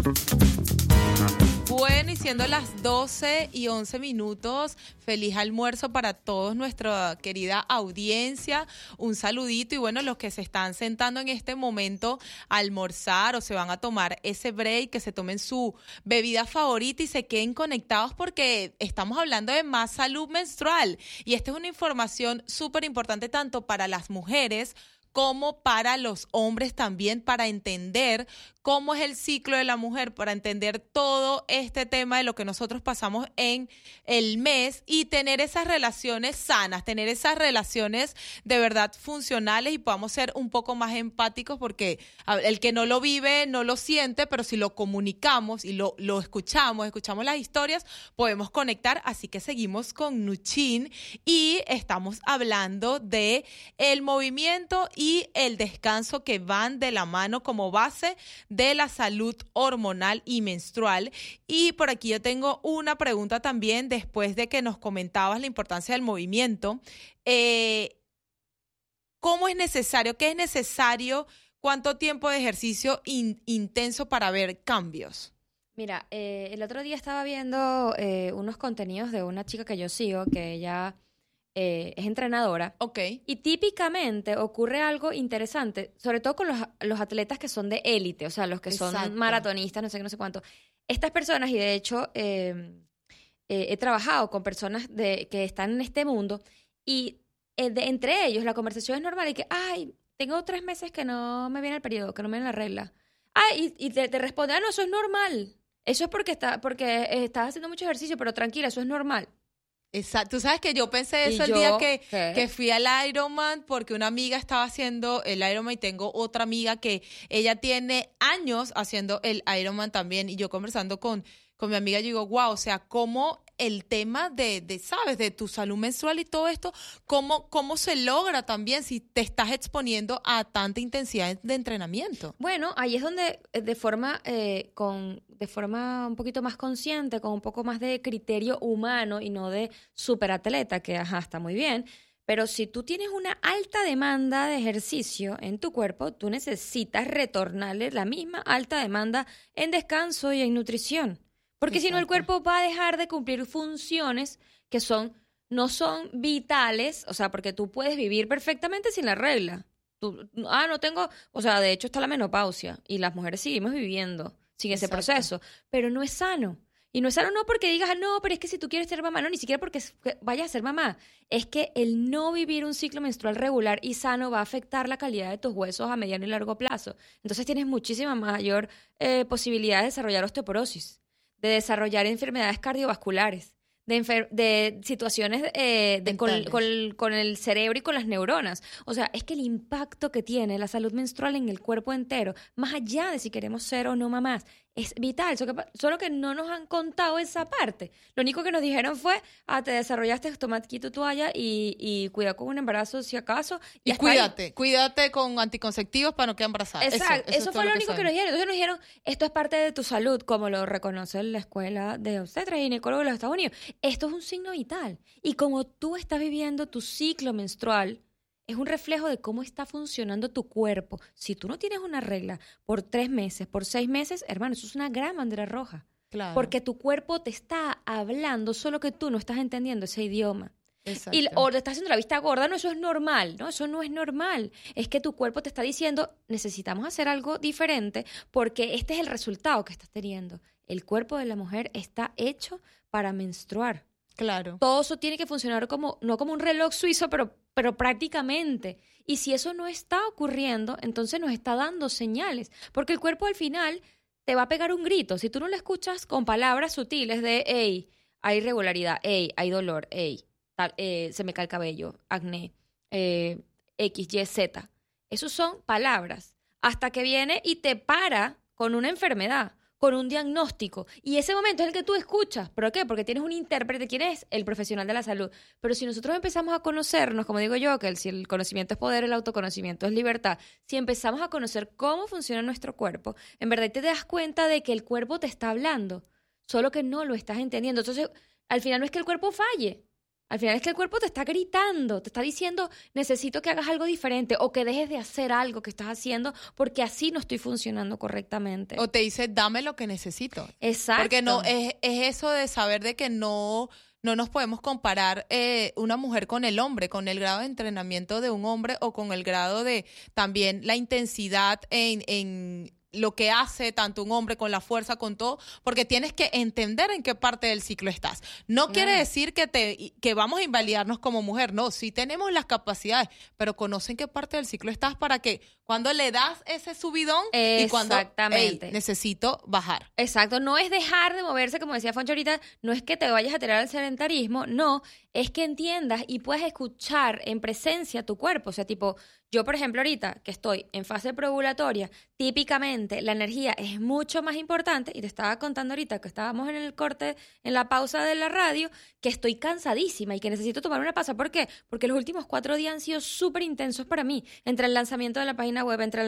Bueno, y siendo las 12:11, feliz almuerzo para todos nuestra querida audiencia, un saludito y bueno, los que se están sentando en este momento a almorzar o se van a tomar ese break, que se tomen su bebida favorita y se queden conectados porque estamos hablando de más salud menstrual y esta es una información súper importante tanto para las mujeres como para los hombres también, para entender cómo es el ciclo de la mujer, para entender todo este tema de lo que nosotros pasamos en el mes y tener esas relaciones sanas, tener esas relaciones de verdad funcionales y podamos ser un poco más empáticos porque el que no lo vive no lo siente, pero si lo comunicamos y lo escuchamos las historias, podemos conectar. Así que seguimos con Nuchin y estamos hablando de el movimiento y el descanso que van de la mano como base de la salud hormonal y menstrual. Y por aquí yo tengo una pregunta también después de que nos comentabas la importancia del movimiento. ¿Cómo es necesario? ¿Qué es necesario? ¿Cuánto tiempo de ejercicio intenso para ver cambios? Mira, el otro día estaba viendo unos contenidos de una chica que yo sigo, que ella es entrenadora. Ok. Y típicamente ocurre algo interesante, sobre todo con los atletas que son de élite, o sea, los que son maratonistas, no sé qué, no sé cuánto. Estas personas, y de hecho he trabajado con personas que están en este mundo, y entre ellos la conversación es normal y que, ay, tengo 3 meses que no me viene el periodo, que no me viene la regla. Y te responde, no, eso es normal. Eso es porque estás haciendo mucho ejercicio, pero tranquila, eso es normal. Exacto. Tú sabes que yo pensé eso el día que fui al Ironman porque una amiga estaba haciendo el Ironman y tengo otra amiga que ella tiene años haciendo el Ironman también y yo conversando con mi amiga yo digo, wow, o sea, cómo el tema ¿sabes? De tu salud menstrual y todo esto, cómo se logra también si te estás exponiendo a tanta intensidad de entrenamiento. Bueno, ahí es donde de forma un poquito más consciente, con un poco más de criterio humano y no de superatleta, que está muy bien, pero si tú tienes una alta demanda de ejercicio en tu cuerpo, tú necesitas retornarle la misma alta demanda en descanso y en nutrición. Porque si no, el cuerpo va a dejar de cumplir funciones que no son vitales, o sea, porque tú puedes vivir perfectamente sin la regla. No tengo, o sea, de hecho está la menopausia y las mujeres seguimos viviendo sin ese proceso, pero no es sano. Y no es sano no porque digas, no, pero es que si tú quieres ser mamá, no, ni siquiera porque vayas a ser mamá. Es que el no vivir un ciclo menstrual regular y sano va a afectar la calidad de tus huesos a mediano y largo plazo. Entonces tienes muchísima mayor posibilidad de desarrollar osteoporosis, de desarrollar enfermedades cardiovasculares, de situaciones con el cerebro y con las neuronas. O sea, es que el impacto que tiene la salud menstrual en el cuerpo entero, más allá de si queremos ser o no mamás, es vital. Solo que no nos han contado esa parte. Lo único que nos dijeron fue, te desarrollaste, toma aquí tu toalla y cuida con un embarazo si acaso. Y cuídate con anticonceptivos para no quedar embarazada. Exacto, eso fue lo único que nos dijeron. Entonces nos dijeron, esto es parte de tu salud, como lo reconoce la Escuela de Obstetras y Ginecólogos de los Estados Unidos. Esto es un signo vital. Y como tú estás viviendo tu ciclo menstrual, es un reflejo de cómo está funcionando tu cuerpo. Si tú no tienes una regla por 3 meses, por 6 meses, hermano, eso es una gran bandera roja. Claro. Porque tu cuerpo te está hablando, solo que tú no estás entendiendo ese idioma. Exacto. O te está haciendo la vista gorda, no, eso es normal, no, eso no es normal. Es que tu cuerpo te está diciendo, necesitamos hacer algo diferente porque este es el resultado que estás teniendo. El cuerpo de la mujer está hecho para menstruar. Claro. Todo eso tiene que funcionar no como un reloj suizo, pero prácticamente. Y si eso no está ocurriendo, entonces nos está dando señales. Porque el cuerpo al final te va a pegar un grito. Si tú no lo escuchas con palabras sutiles de, hey, hay irregularidad, hey, hay dolor, hey, se me cae el cabello, acné, X, Y, Z. Esos son palabras. Hasta que viene y te para con una enfermedad, con un diagnóstico. Y ese momento es el que tú escuchas. ¿Por qué? Porque tienes un intérprete, ¿quién es? El profesional de la salud. Pero si nosotros empezamos a conocernos, como digo yo, que si el conocimiento es poder, el autoconocimiento es libertad, si empezamos a conocer cómo funciona nuestro cuerpo, en verdad te das cuenta de que el cuerpo te está hablando, solo que no lo estás entendiendo. Entonces, al final no es que el cuerpo falle, Al final es que el cuerpo te está gritando, te está diciendo, necesito que hagas algo diferente o que dejes de hacer algo que estás haciendo porque así no estoy funcionando correctamente. O te dice, dame lo que necesito. Exacto. Porque no es eso de saber de que no nos podemos comparar una mujer con el hombre, con el grado de entrenamiento de un hombre o con el grado de también la intensidad en lo que hace tanto un hombre con la fuerza, con todo, porque tienes que entender en qué parte del ciclo estás. No quiere decir que vamos a invalidarnos como mujer, no, sí tenemos las capacidades, pero conoce en qué parte del ciclo estás para que cuando le das ese subidón y cuando necesito bajar. Exacto, no es dejar de moverse, como decía Foncho ahorita, no es que te vayas a tirar al sedentarismo, no, es que entiendas y puedas escuchar en presencia tu cuerpo, o sea, tipo, yo, por ejemplo, ahorita que estoy en fase preovulatoria, típicamente la energía es mucho más importante, y te estaba contando ahorita que estábamos en el corte, en la pausa de la radio, que estoy cansadísima y que necesito tomar una pausa. ¿Por qué? Porque los últimos 4 días han sido súper intensos para mí, entre el lanzamiento de la página web, entre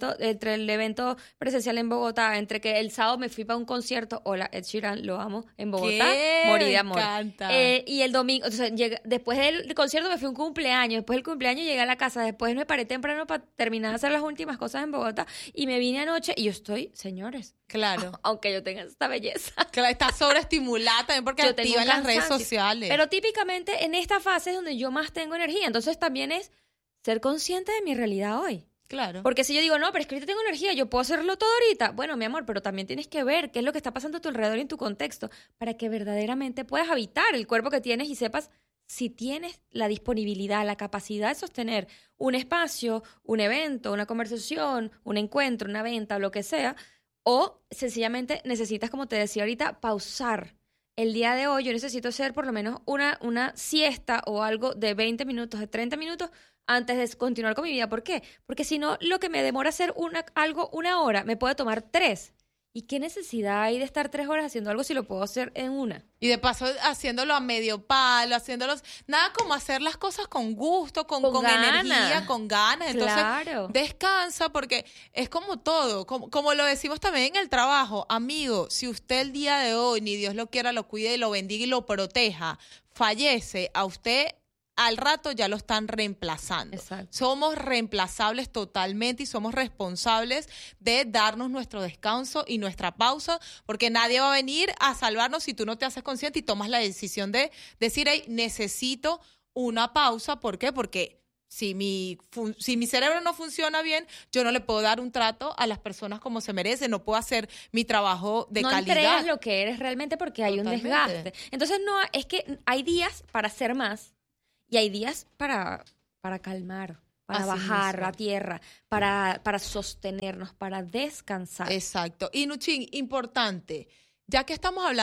el evento presencial en Bogotá, entre que el sábado me fui para un concierto, hola, Ed Sheeran, lo amo, en Bogotá, morí de amor. Me encanta. Y el domingo, o sea, después del concierto me fui a un cumpleaños, después del cumpleaños llegué a la casa, después me paré temprano para terminar de hacer las últimas cosas en Bogotá y me vine anoche y yo estoy, señores. Claro. Aunque yo tenga esta belleza. Claro, está sobreestimulada también porque activa las redes sociales. Pero típicamente en esta fase es donde yo más tengo energía. Entonces también es ser consciente de mi realidad hoy. Claro. Porque si yo digo, no, pero es que ahorita tengo energía, yo puedo hacerlo todo ahorita. Bueno, mi amor, pero también tienes que ver qué es lo que está pasando a tu alrededor y en tu contexto para que verdaderamente puedas habitar el cuerpo que tienes y sepas si tienes la disponibilidad, la capacidad de sostener un espacio, un evento, una conversación, un encuentro, una venta o lo que sea, o sencillamente necesitas, como te decía ahorita, pausar. El día de hoy yo necesito hacer por lo menos una siesta o algo de 20 minutos, de 30 minutos antes de continuar con mi vida. ¿Por qué? Porque si no, lo que me demora hacer algo 1 hora, me puede tomar 3. ¿Y qué necesidad hay de estar 3 horas haciendo algo si lo puedo hacer en 1? Y de paso haciéndolo a medio palo, nada como hacer las cosas con gusto, con energía, con ganas. Entonces, claro. Descansa porque es como todo, como lo decimos también en el trabajo. Amigo, si usted el día de hoy, ni Dios lo quiera, lo cuide y lo bendiga y lo proteja, fallece, a usted al rato ya lo están reemplazando. Exacto. Somos reemplazables totalmente y somos responsables de darnos nuestro descanso y nuestra pausa, porque nadie va a venir a salvarnos si tú no te haces consciente y tomas la decisión de decir, hey, necesito una pausa. ¿Por qué? Porque si mi cerebro no funciona bien, yo no le puedo dar un trato a las personas como se merecen, no puedo hacer mi trabajo de calidad. No entregas lo que eres realmente porque hay un desgaste. Entonces, no, es que hay días para hacer más. Y hay días para calmar, para bajar a tierra, para sostenernos, para descansar. Exacto. Y Nuchin, importante, ya que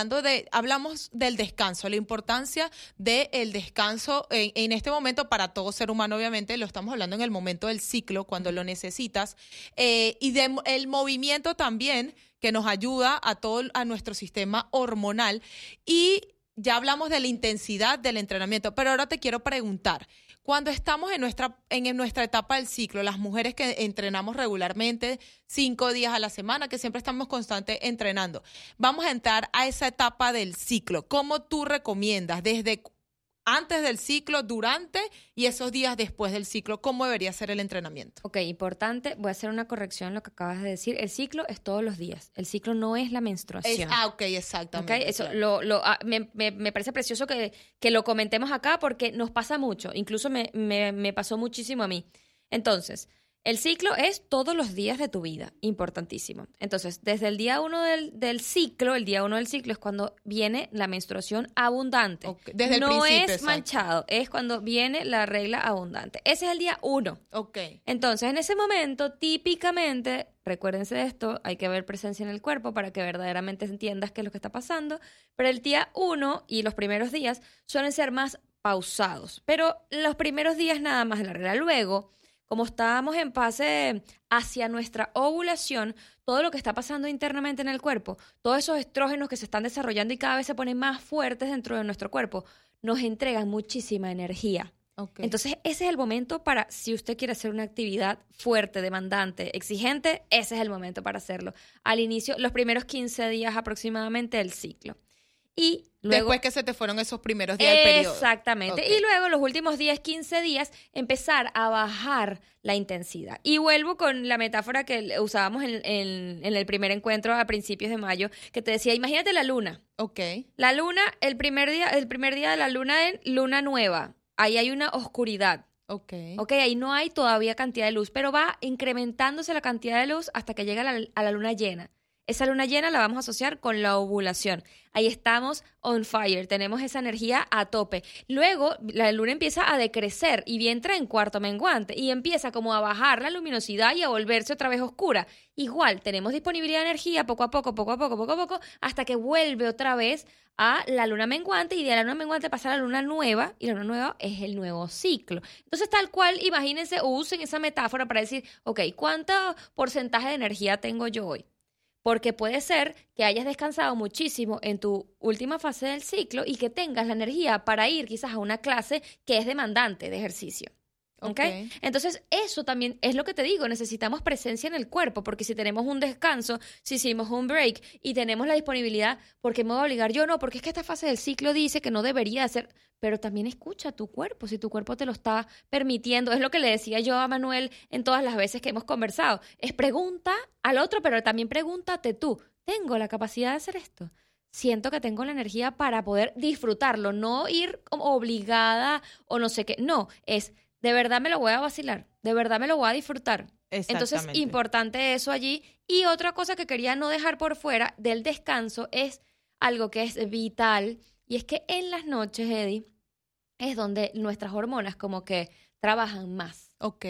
hablamos del descanso, la importancia del descanso en este momento para todo ser humano, obviamente, lo estamos hablando en el momento del ciclo, cuando lo necesitas, y el movimiento también, que nos ayuda a nuestro sistema hormonal. Y ya hablamos de la intensidad del entrenamiento, pero ahora te quiero preguntar, cuando estamos en nuestra etapa del ciclo, las mujeres que entrenamos regularmente 5 días a la semana, que siempre estamos constantes entrenando, vamos a entrar a esa etapa del ciclo. ¿Cómo tú recomiendas desde antes del ciclo, durante y esos días después del ciclo, cómo debería ser el entrenamiento? Ok, importante, voy a hacer una corrección en lo que acabas de decir. El ciclo es todos los días. El ciclo no es la menstruación. Ok, exactamente. Okay, eso me parece precioso que lo comentemos acá porque nos pasa mucho. Incluso me pasó muchísimo a mí. Entonces, el ciclo es todos los días de tu vida, importantísimo. Entonces, desde el día 1 del ciclo, el día 1 del ciclo es cuando viene la menstruación abundante. Okay. Desde el no principio, es manchado, es cuando viene la regla abundante. Ese es el día 1. Ok. Entonces, en ese momento, típicamente, recuérdense de esto, hay que ver presencia en el cuerpo para que verdaderamente entiendas qué es lo que está pasando. Pero el día 1 y los primeros días suelen ser más pausados. Pero los primeros días nada más de la regla. Luego, como estábamos en fase hacia nuestra ovulación, todo lo que está pasando internamente en el cuerpo, todos esos estrógenos que se están desarrollando y cada vez se ponen más fuertes dentro de nuestro cuerpo, nos entregan muchísima energía. Okay. Entonces, ese es el momento para, si usted quiere hacer una actividad fuerte, demandante, exigente, ese es el momento para hacerlo. Al inicio, los primeros 15 días aproximadamente del ciclo. Y luego, después que se te fueron esos primeros días del periodo. Exactamente. Okay. Y luego los últimos 10, 15 días empezar a bajar la intensidad. Y vuelvo con la metáfora que usábamos en el primer encuentro a principios de mayo, que te decía, imagínate la luna. Ok. La luna, el primer día de la luna en luna nueva. Ahí hay una oscuridad. Ok. Ahí no hay todavía cantidad de luz, pero va incrementándose la cantidad de luz hasta que llega a la luna llena. Esa luna llena la vamos a asociar con la ovulación. Ahí estamos on fire, tenemos esa energía a tope. Luego la luna empieza a decrecer y entra en cuarto menguante y empieza como a bajar la luminosidad y a volverse otra vez oscura. Igual, tenemos disponibilidad de energía poco a poco, hasta que vuelve otra vez a la luna menguante y de la luna menguante pasa a la luna nueva y la luna nueva es el nuevo ciclo. Entonces, tal cual, imagínense o usen esa metáfora para decir, ok, ¿cuánto porcentaje de energía tengo yo hoy? Porque puede ser que hayas descansado muchísimo en tu última fase del ciclo y que tengas la energía para ir quizás a una clase que es demandante de ejercicio. ¿Okay? Entonces, eso también es lo que te digo, necesitamos presencia en el cuerpo, porque si tenemos un descanso, si hicimos un break y tenemos la disponibilidad, ¿por qué me voy a obligar yo? No, porque es que esta fase del ciclo dice que no debería hacer, pero también escucha a tu cuerpo, si tu cuerpo te lo está permitiendo. Es lo que le decía yo a Manuel en todas las veces que hemos conversado, es pregunta al otro, pero también pregúntate tú, ¿tengo la capacidad de hacer esto? Siento que tengo la energía para poder disfrutarlo, no ir como obligada o no sé qué, no, es de verdad me lo voy a vacilar, de verdad me lo voy a disfrutar. Entonces, importante eso allí. Y otra cosa que quería no dejar por fuera del descanso es algo que es vital, y es que en las noches, Eddie, es donde nuestras hormonas como que trabajan más. Ok.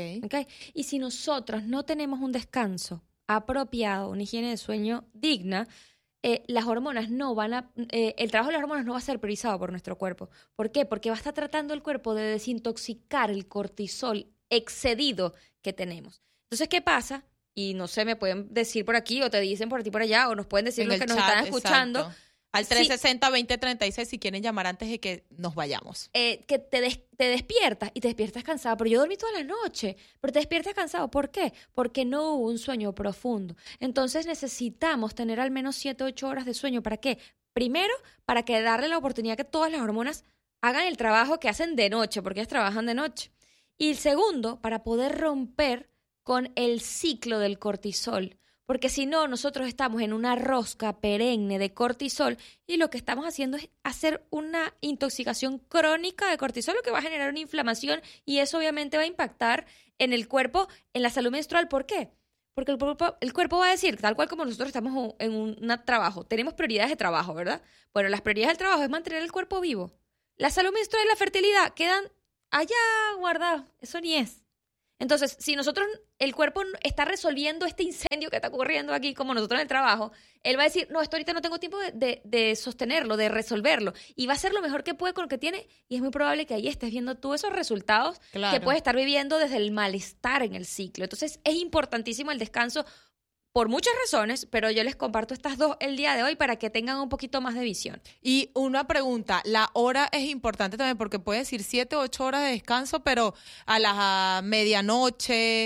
Y si nosotros no tenemos un descanso apropiado, una higiene de sueño digna, las hormonas no van a... el trabajo de las hormonas no va a ser priorizado por nuestro cuerpo. ¿Por qué? Porque va a estar tratando el cuerpo de desintoxicar el cortisol excedido que tenemos. Entonces, ¿qué pasa? Y no sé, me pueden decir por aquí o te dicen por ti por allá o nos pueden decir los que nos están escuchando. Exacto. Al 360-2036 si quieren llamar antes de que nos vayamos. Que te despiertas y te despiertas cansado. Pero yo dormí toda la noche. Pero te despiertas cansado. ¿Por qué? Porque no hubo un sueño profundo. Entonces necesitamos tener al menos 7 o 8 horas de sueño. ¿Para qué? Primero, para que darle la oportunidad que todas las hormonas hagan el trabajo que hacen de noche, porque ellas trabajan de noche. Y segundo, para poder romper con el ciclo del cortisol. Porque si no, nosotros estamos en una rosca perenne de cortisol y lo que estamos haciendo es hacer una intoxicación crónica de cortisol, lo que va a generar una inflamación y eso obviamente va a impactar en el cuerpo, en la salud menstrual. ¿Por qué? Porque el cuerpo va a decir, tal cual como nosotros estamos en un trabajo, tenemos prioridades de trabajo, ¿verdad? Bueno, las prioridades del trabajo es mantener el cuerpo vivo. La salud menstrual y la fertilidad quedan allá guardados, eso ni es. Entonces, si el cuerpo está resolviendo este incendio que está ocurriendo aquí, como nosotros en el trabajo, él va a decir, no, esto ahorita no tengo tiempo de sostenerlo, de resolverlo. Y va a hacer lo mejor que puede con lo que tiene. Y es muy probable que ahí estés viendo tú esos resultados que puedes estar viviendo desde el malestar en el ciclo. Entonces, es importantísimo el descanso por muchas razones, pero yo les comparto estas dos el día de hoy para que tengan un poquito más de visión. Y una pregunta, la hora es importante también porque puede decir 7 o 8 horas de descanso, pero a la medianoche,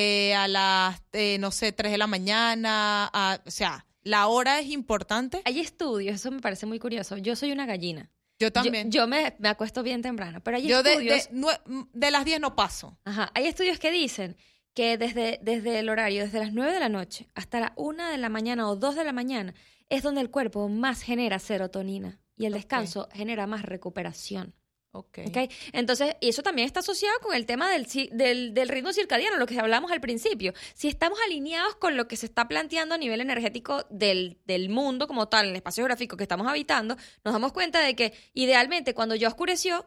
a las, no sé, 3 de la mañana, o sea, ¿la hora es importante? Hay estudios, eso me parece muy curioso. Yo soy una gallina. Yo también. Yo me acuesto bien temprano, pero hay estudios... de las 10 no paso. Ajá, hay estudios que dicen que desde el horario, desde las 9 de la noche hasta la 1 de la mañana o 2 de la mañana, es donde el cuerpo más genera serotonina y el descanso genera más recuperación. Okay. Entonces, y eso también está asociado con el tema del ritmo circadiano, lo que hablamos al principio. Si estamos alineados con lo que se está planteando a nivel energético del mundo como tal, en el espacio geográfico que estamos habitando, nos damos cuenta de que idealmente cuando ya oscureció,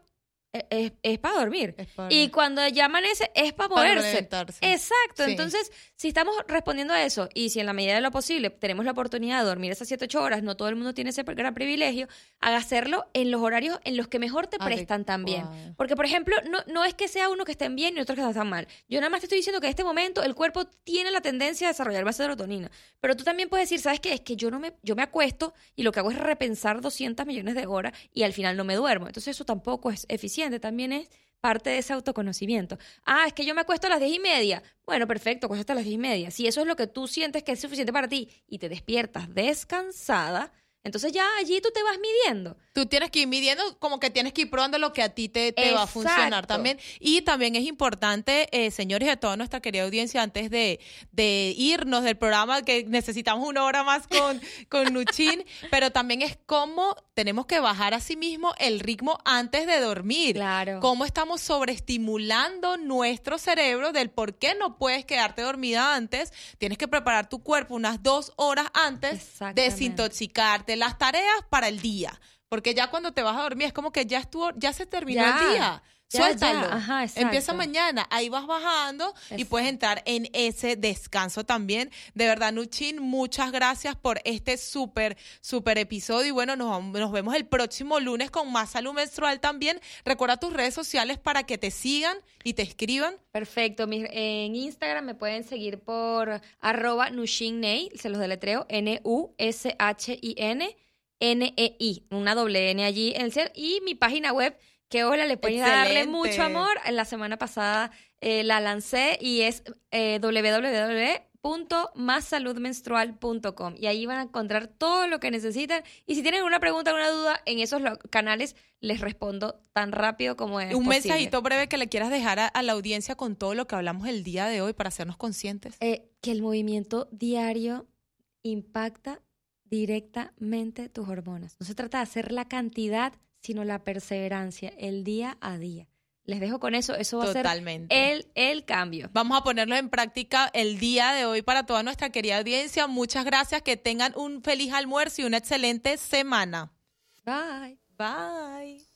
es para dormir. Y cuando ya amanece, es para moverse. Exacto. Sí. Entonces, si estamos respondiendo a eso, y si en la medida de lo posible tenemos la oportunidad de dormir esas 7, 8 horas, no todo el mundo tiene ese gran privilegio, haga hacerlo en los horarios en los que mejor te prestan también. Porque, por ejemplo, no es que sea uno que estén bien y otro que estén mal. Yo nada más te estoy diciendo que en este momento el cuerpo tiene la tendencia a desarrollar más serotonina. Pero tú también puedes decir, ¿sabes qué? Es que yo me acuesto y lo que hago es repensar 200 millones de horas y al final no me duermo. Entonces, eso tampoco es eficiente. También es parte de ese autoconocimiento. Es que yo me acuesto a las 10:30. Bueno, perfecto, acuéstate a las 10:30. Si eso es lo que tú sientes que es suficiente para ti y te despiertas descansada, Entonces ya allí tú te vas midiendo. Tú tienes que ir midiendo, como que tienes que ir probando lo que a ti te va a funcionar también. Y también es importante, señores, de toda nuestra querida audiencia, antes de irnos del programa, que necesitamos 1 hora más con Nuchin, pero también es cómo tenemos que bajar a sí mismo el ritmo antes de dormir. Claro. Cómo estamos sobreestimulando nuestro cerebro del por qué no puedes quedarte dormida antes. Tienes que preparar tu cuerpo unas 2 horas antes, desintoxicarte, las tareas para el día. Porque ya cuando te vas a dormir es como que ya se terminó el día. Suéltalo. Ajá, empieza mañana. Ahí vas bajando y puedes entrar en ese descanso también. De verdad, Nuchin, muchas gracias por este súper episodio. Y bueno, nos vemos el próximo lunes con más salud menstrual también. Recuerda tus redes sociales para que te sigan y te escriban. Perfecto. En Instagram me pueden seguir por @NushinNei, se los deletreo, NUSHINNEI, una doble N allí en el cielo. Y mi página web, que hola, le pueden darle mucho amor. La semana pasada la lancé y es www.massaludmenstrual.com, y ahí van a encontrar todo lo que necesitan. Y si tienen una pregunta, una duda, en esos canales les respondo tan rápido como es un posible. Mensajito breve que le quieras dejar a la audiencia con todo lo que hablamos el día de hoy para hacernos conscientes. Que el movimiento diario impacta directamente tus hormonas. No se trata de hacer la cantidad, sino la perseverancia, el día a día. Les dejo con eso. Eso va Totalmente. a ser el cambio. Vamos a ponerlo en práctica el día de hoy para toda nuestra querida audiencia. Muchas gracias. Que tengan un feliz almuerzo y una excelente semana. Bye. Bye.